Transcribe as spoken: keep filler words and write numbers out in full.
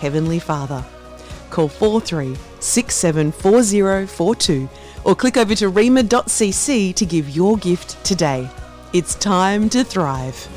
Heavenly Father. Call four three six seven four zero four two or click over to rema dot c c to give your gift today. It's time to thrive.